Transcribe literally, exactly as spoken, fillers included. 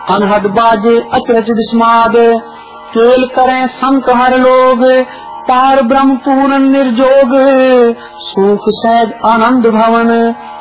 अनहद बाजे अचरज विस्माद, केल करें संत हर लोग, पार ब्रह्म पूर्ण निर्जोग, सुख सहज आनंद भवन।